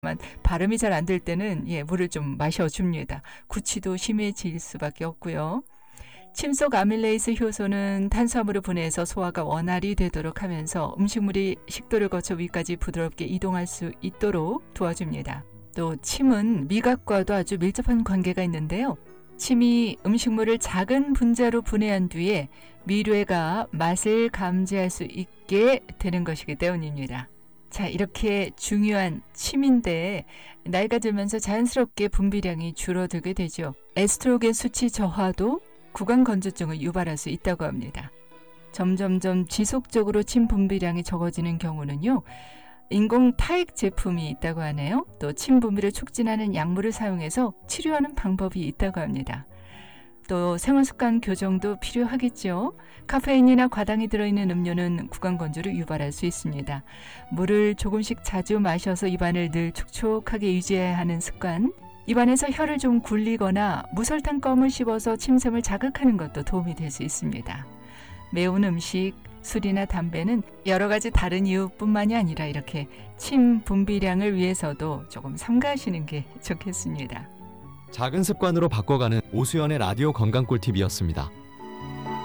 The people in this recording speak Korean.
발음이 잘 안 될 때는 물을 좀 마셔줍니다. 구취도 심해질 수밖에 없고요. 침 속 아밀레이스 효소는 탄수화물을 분해해서 소화가 원활히 되도록 하면서 음식물이 식도를 거쳐 위까지 부드럽게 이동할 수 있도록 도와줍니다. 또 침은 미각과도 아주 밀접한 관계가 있는데요. 침이 음식물을 작은 분자로 분해한 뒤에 미뢰가 맛을 감지할 수 있게 되는 것이기 때문입니다. 자, 이렇게 중요한 침인데 나이가 들면서 자연스럽게 분비량이 줄어들게 되죠. 에스트로겐 수치 저하도 구강 건조증을 유발할 수 있다고 합니다. 점점점 지속적으로 침 분비량이 적어지는 경우는요. 인공 타액 제품이 있다고 하네요. 또 침 분비를 촉진하는 약물을 사용해서 치료하는 방법이 있다고 합니다. 또 생활습관 교정도 필요하겠죠. 카페인이나 과당이 들어있는 음료는 구강 건조를 유발할 수 있습니다. 물을 조금씩 자주 마셔서 입안을 늘 촉촉하게 유지해야 하는 습관, 입안에서 혀를 좀 굴리거나 무설탕 껌을 씹어서 침샘을 자극하는 것도 도움이 될 수 있습니다. 매운 음식, 술이나 담배는 여러 가지 다른 이유뿐만이 아니라 이렇게 침 분비량을 위해서도 조금 삼가하시는 게 좋겠습니다. 작은 습관으로 바꿔가는 오수연의 라디오 건강 꿀팁이었습니다.